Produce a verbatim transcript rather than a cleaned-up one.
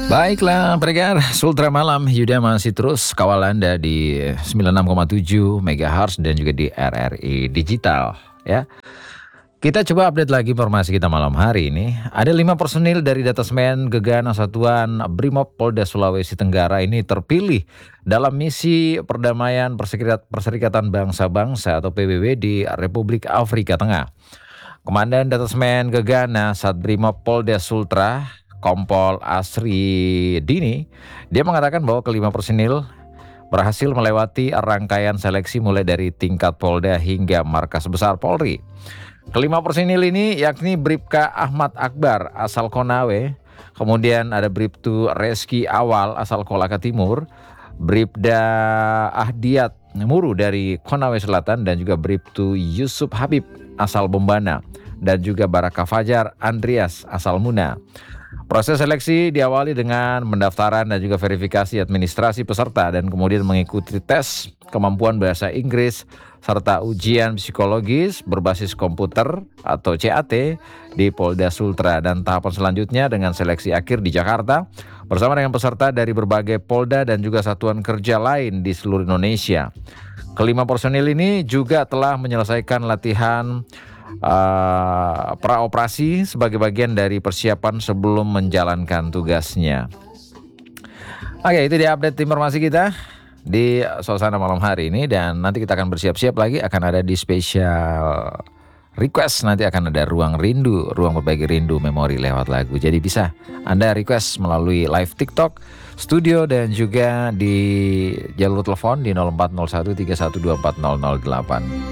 Baiklah, pendengar Sultra Malam, Yuda masih terus kawal Anda di sembilan puluh enam koma tujuh megahertz dan juga di R R I Digital ya. Kita coba update lagi informasi kita malam hari ini. Ada lima personil dari Detasmen Gegana Satuan Brimob Polda Sulawesi Tenggara ini terpilih dalam misi perdamaian Perserikat- Perserikatan Bangsa-Bangsa atau P B B di Republik Afrika Tengah. Komandan Detasmen Gegana Sat Brimob Polda Sultra, Kompol Asri Dini, dia mengatakan bahwa kelima personil berhasil melewati rangkaian seleksi mulai dari tingkat Polda hingga markas besar Polri. Kelima personil ini yakni Bribka Ahmad Akbar asal Konawe, kemudian ada Bribtu Reski Awal asal Kolaka Timur, Bribda Ahdiat Muru dari Konawe Selatan, dan juga Bribtu Yusuf Habib asal Bombana, dan juga Baraka Fajar Andreas asal Muna. Proses seleksi diawali dengan pendaftaran dan juga verifikasi administrasi peserta dan kemudian mengikuti tes kemampuan bahasa Inggris serta ujian psikologis berbasis komputer atau C A T di Polda Sultra, dan tahapan selanjutnya dengan seleksi akhir di Jakarta bersama dengan peserta dari berbagai polda dan juga satuan kerja lain di seluruh Indonesia. Kelima personil ini juga telah menyelesaikan latihan Uh, praoperasi sebagai bagian dari persiapan sebelum menjalankan tugasnya. Oke, itu dia update informasi kita di suasana malam hari ini, dan nanti kita akan bersiap-siap lagi, akan ada di special request, nanti akan ada ruang rindu, ruang berbagi rindu memori lewat lagu. Jadi bisa Anda request melalui live TikTok studio dan juga di jalur telepon di nol empat nol satu tiga satu dua empat nol nol delapan.